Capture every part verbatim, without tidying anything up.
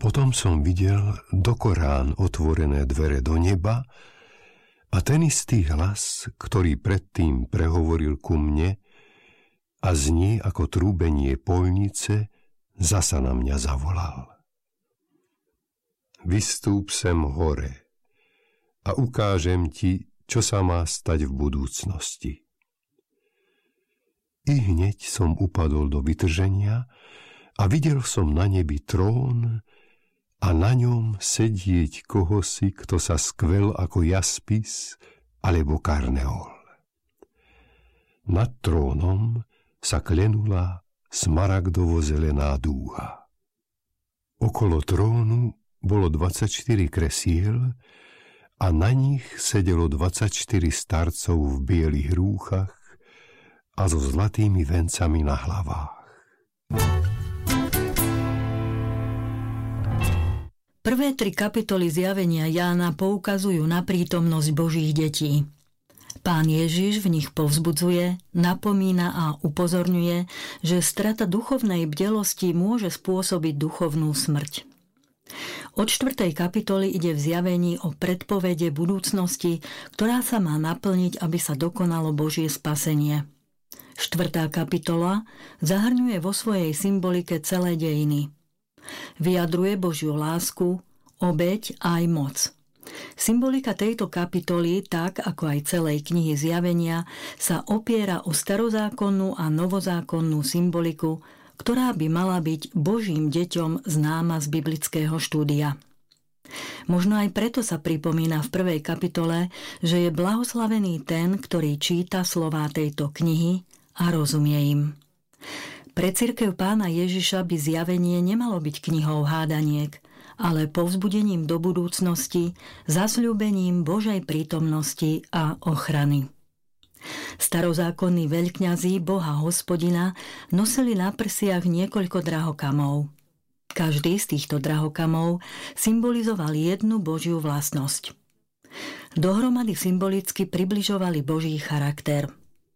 Potom som videl do Korán otvorené dvere do neba a ten istý hlas, ktorý predtým prehovoril ku mne a znie ako trúbenie poľnice, zasa na mňa zavolal. Vystúp sem hore a ukážem ti, čo sa má stať v budúcnosti. I hneď som upadol do vytrženia a videl som na nebi trón a na ňom sedieť kohosi, kto sa skvel ako jaspis alebo karneol. Nad trónom sa klenula smaragdovo-zelená dúha. Okolo trónu bolo dvadsaťštyri kresiel a na nich sedelo dvadsaťštyri starcov v bielých rúchach a so zlatými vencami na hlavách. Prvé tri kapitoly zjavenia Jána poukazujú na prítomnosť Božích detí. Pán Ježiš v nich povzbudzuje, napomína a upozorňuje, že strata duchovnej bdelosti môže spôsobiť duchovnú smrť. Od štvrtej kapitoly ide v zjavení o predpovede budúcnosti, ktorá sa má naplniť, aby sa dokonalo Božie spasenie. Štvrtá kapitola zahrňuje vo svojej symbolike celé dejiny. Vyjadruje Božiu lásku, obeť a aj moc. Symbolika tejto kapitoly, tak ako aj celej knihy Zjavenia, sa opiera o starozákonnú a novozákonnú symboliku, ktorá by mala byť Božím deťom známa z biblického štúdia. Možno aj preto sa pripomína v prvej kapitole, že je blahoslavený ten, ktorý číta slová tejto knihy a rozumie im. Pre cirkev Pána Ježiša by Zjavenie nemalo byť knihou hádaniek, ale povzbudením do budúcnosti, zasľúbením Božej prítomnosti a ochrany. Starozákonní veľkňazí Boha Hospodina nosili na prsiach niekoľko drahokamov. Každý z týchto drahokamov symbolizoval jednu Božiu vlastnosť. Dohromady symbolicky približovali Boží charakter.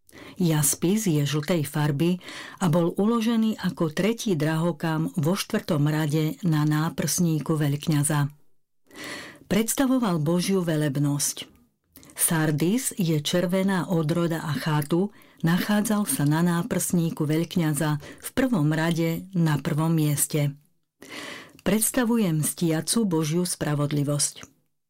Jaspis je žltej farby a bol uložený ako tretí drahokam vo štvrtom rade na náprsníku veľkňaza. Predstavoval Božiu velebnosť. Sardis je červená odroda achátu, nachádzal sa na náprsníku veľkňaza v prvom rade na prvom mieste. Predstavuje mstiacu Božiu spravodlivosť.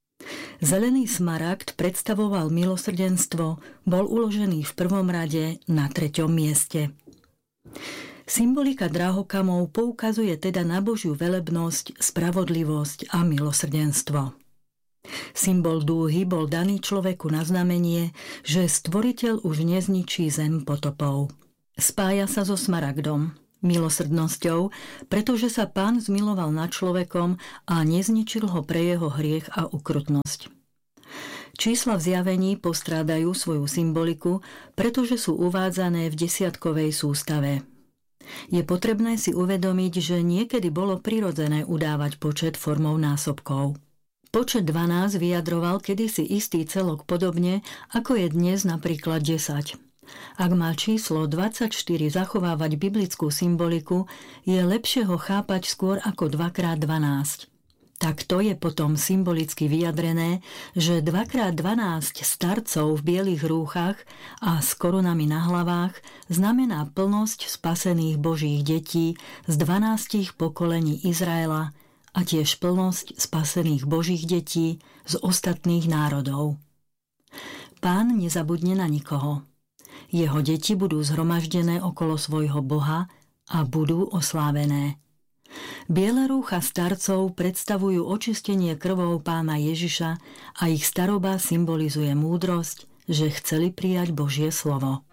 Zelený smaragd predstavoval milosrdenstvo, bol uložený v prvom rade na treťom mieste. Symbolika drahokamov poukazuje teda na Božiu velebnosť, spravodlivosť a milosrdenstvo. Symbol dúhy bol daný človeku na znamenie, že Stvoriteľ už nezničí zem potopou. Spája sa so smaragdom, milosrdnosťou, pretože sa Pán zmiloval nad človekom a nezničil ho pre jeho hriech a ukrutnosť. Čísla v Zjavení postrádajú svoju symboliku, pretože sú uvádzané v desiatkovej sústave. Je potrebné si uvedomiť, že niekedy bolo prirodzené udávať počet formou násobkov. Počet dvanásť vyjadroval kedysi istý celok podobne, ako je dnes napríklad desať. Ak má číslo dvadsaťštyri zachovávať biblickú symboliku, je lepšie ho chápať skôr ako dva krát dvanásť. Tak to je potom symbolicky vyjadrené, že dva krát dvanásť starcov v bielých rúchach a s korunami na hlavách znamená plnosť spasených Božích detí z dvanástich pokolení Izraela a tiež plnosť spasených Božích detí z ostatných národov. Pán nezabudne na nikoho. Jeho deti budú zhromaždené okolo svojho Boha a budú oslávené. Biele rúcha starcov predstavujú očistenie krvou Pána Ježiša a ich staroba symbolizuje múdrosť, že chceli prijať Božie slovo.